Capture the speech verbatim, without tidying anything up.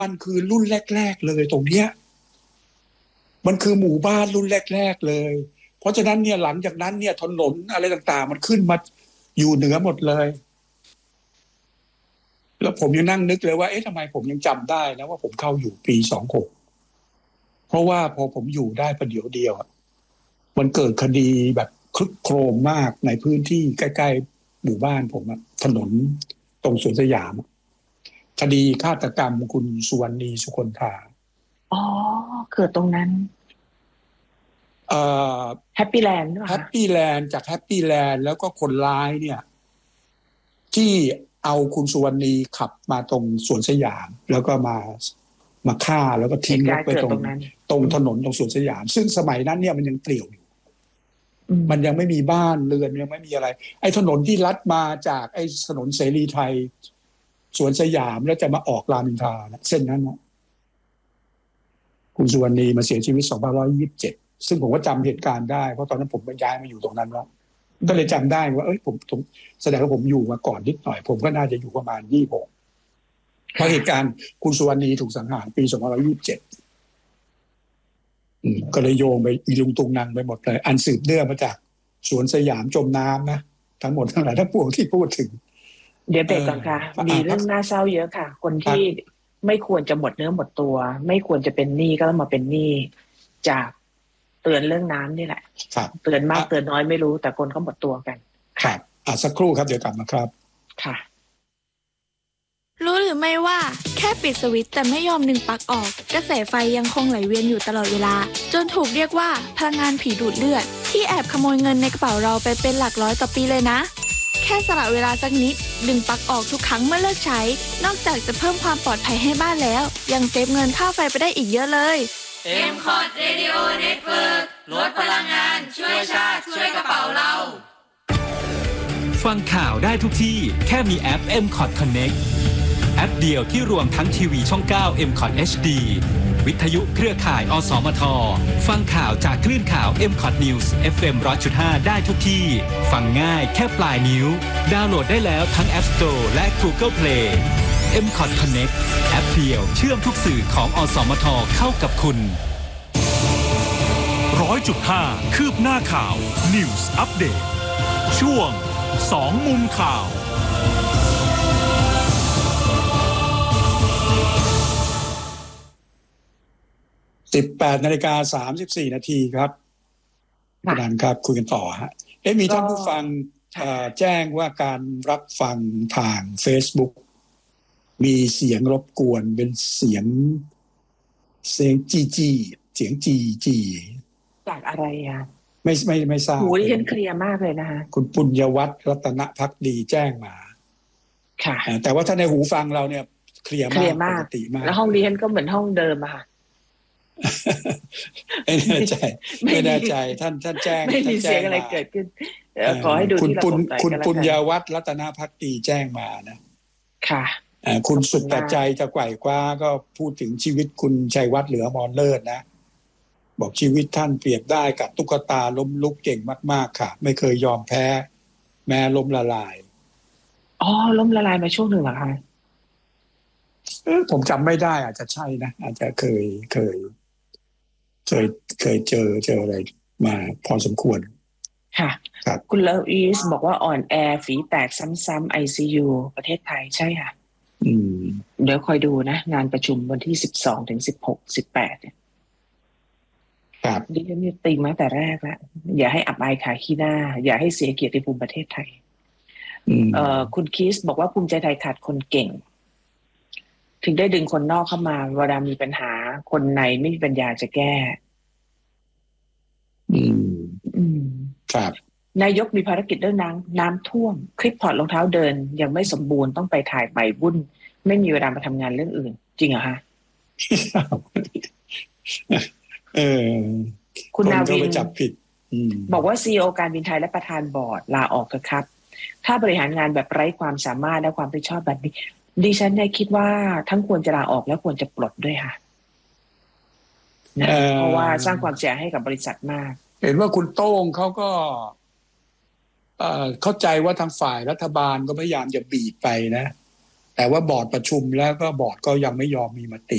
มันคือรุ่นแรกๆเลยตรงเนี้ยมันคือหมู่บ้านรุ่นแรกๆเลยเพราะฉะนั้นเนี่ยหลังจากนั้นเนี่ยถนนอะไรต่างๆมันขึ้นมาอยู่เหนือหมดเลยแล้วผมยังนั่งนึกเลยว่าเอ๊ะทำไมผมยังจำได้นะว่าผมเข้าอยู่ปีสองหกเพราะว่าพอผมอยู่ได้ประเดี๋ยวเดียวมันเกิดคดีแบบคลึกโครมมากในพื้นที่ใกล้ๆหมู่บ้านผมถนนตรงสวนสยามคดีฆาตกรรมคุณสุวรรณีสุคนธาอ๋อเกิดตรงนั้นเอ่อแฮปปี้แลนด์แฮปปี้แลนด์จากแฮปปี้แลนด์แล้วก็คนร้ายเนี่ยที่เอาคุณสุวรรณีขับมาตรงสวนสยามแล้วก็มามาฆ่าแล้วก็ทิ้งรถไปตรงตรงถนนตรงสวนสยามซึ่งสมัยนั้นเนี่ยมันยังเปลี่ยวอยู่มันยังไม่มีบ้านเรือนยังไม่มีอะไรไอ้ถนนที่ลัดมาจากไอ้ถนนเสรีไทยสวนสยามแล้วจะมาออกรามอินทราเส้นนั้นนะคุณสุวรรณีมาเสียชีวิตสองพันห้าร้อยยี่สิบเจ็ดซึ่งผมก็จำเหตุการณ์ได้เพราะตอนนั้นผมย้ายมาอยู่ตรงนั้นแล้วก็เลยจำได้ว่าเอ้ยผมแสดงว่าผมอยู่มาก่อนนิดหน่อยผมก็น่าจะอยู่ประมาณยี่สิบหกเพราะเหตุการณ์คุณสุวรรณีถูกสังหารปีสองพันห้าร้อยยี่สิบเจ็ดก็เลยโยงไปอีลุงตุงนางไปหมดเลยอันสืบเนื่องมาจากสวนสยามจมน้ำนะทั้งหมดทั้งหลายทั้งปวงที่พูดถึงเดี๋ยวเบรกก่อนค่ะมีเรื่องน่าเศร้าเยอะค่ะคนที่ไม่ควรจะหมดเนื้อหมดตัวไม่ควรจะเป็นหนี้ก็ต้องมาเป็นหนี้จากเตือนเรื่องน้ำนี่แหละเตือนมากเตือนน้อยไม่รู้แต่คนเขาหมดตัวกันครับอ่ะสักครู่ครับเดี๋ยวกลับมาครับค่ะรู้หรือไม่ว่าแค่ปิดสวิตช์แต่ไม่ยอมดึงปลั๊กออกกระแสไฟยังคงไหลเวียนอยู่ตลอดเวลาจนถูกเรียกว่าพลังงานผีดูดเลือดที่แอบขโมยเงินในกระเป๋าเราไปเป็นหลักร้อยต่อปีเลยนะแค่สละเวลาสักนิดดึงปลั๊กออกทุกครั้งเมื่อเลิกใช้นอกจากจะเพิ่มความปลอดภัยให้บ้านแล้วยังเซฟเงินค่าไฟไปได้อีกเยอะเลยเอ็ม คอท Radio Network ลดพลังงานช่วยชาติช่วยกระเป๋าเราฟังข่าวได้ทุกที่แค่มีแอป เอ็ม คอท Connect แอปเดียวที่รวมทั้งทีวีช่องเก้า เอ็ม คอท เอช ดี วิทยุเครือข่าย อสมท ฟังข่าวจากคลื่นข่าว เอ็ม คอท News เอฟ เอ็ม หนึ่งร้อยจุดห้า ได้ทุกที่ฟังง่ายแค่ปลายนิ้วดาวน์โหลดได้แล้วทั้ง App Store และ Google Play เอ็ม คอท Connect แอปเดียวเชื่อมทุกสื่อของอสมทเข้ากับคุณร้อยจุดห้า คืบหน้าข่าว News Update ช่วงสองมุมข่าวสิบแปดนาฬิกาสามสิบสี่นาทีครับอาจารย์ครับคุยกันต่อฮะเอ๊ะมีท่านผู้ฟังแจ้งว่าการรับฟังทาง Facebook มีเสียงรบกวนเป็นเสียงเสียงจีจีเสียงจีจีจากอะไรอ่ะไม่ไม่ไม่ทราบหูดิฉันเคลียร์มากเลยนะคะคุณปุญญวัฒน์รัตนภักดีแจ้งมาค่ะแต่ว่าถ้าในหูฟังเราเนี่ยเคลียร์มากปกติมากแล้วห้องดิฉันก็เหมือนห้องเดิมอะค่ะไม่แน่ใจไม่แน่ใจท่านท่านแจ้งไม่มีเสียงอะไรเกิดขึ้นขอให้ดูที่ระบบหน่อยคุณปุญญวัฒน์รัตนภักดีแจ้งมานะค่ะคุณสุดแต่ใจจะไกว่คว้าก็พูดถึงชีวิตคุณชัยวัฒน์เหลือมรเลิศนะบอกชีวิตท่านเปรียบได้กับตุ๊กตาล้มลุกเก่งมากๆค่ะไม่เคยยอมแพ้แม้ล้มละลายอ๋อล้มละลายมาช่วงหนึ่งเหรอคะเออผมจำไม่ได้อาจจะใช่นะอาจจะเคยเคยเคยเคยเจอเจออะไรมาพอสมควรค่ะครับคุณเลิฟอีสบอกว่าอ่อนแอฝีแตกซ้ำๆ ไอ ซี ยู ประเทศไทยใช่ค่ะอืมเดี๋ยวคอยดูนะงานประชุมวันที่สิบสองถึงสิบหก สิบแปดเนี่ยครับดิฉันมีตีมาแต่แรกแล้วอย่าให้อับอายขายขี้หน้าอย่าให้เสียเกียรติภูมิประเทศไทยเอ่อคุณคิสบอกว่าภูมิใจไทยขาดคนเก่งถึงได้ดึงคนนอกเข้ามาเวลามีปัญหาคนในไม่มีปัญญาจะแก้อืมอืมครับนายกมีภารกิจเรื่องน้ำน้ำท่วมคลิปถอดรองเท้าเดินยังไม่สมบูรณ์ต้องไปถ่ายใหม่วุ่นไม่มีเวลามาทำงานเรื่องอื่นจริงเหรอคะเออคุณนาวินจับผิดบอกว่า ซี อี โอ การบินไทยและประธานบอร์ดลาออกเถอะครับถ้าบริหารงานแบบไร้ความสามารถและความรับผิดชอบแบบนี้ดิฉันได้คิดว่าทั้งควรจะลาออกและควรจะปลดด้วยค่ะนะเพราะว่าสร้างความเสียหายให้กับบริษัทมากเห็นว่าคุณโต้งเขาก็เข้าใจว่าทางฝ่ายรัฐบาลก็พยายามจะบีบไปนะแต่ว่าบอร์ดประชุมแล้วก็บอร์ดก็ยังไม่ยอมมีมติ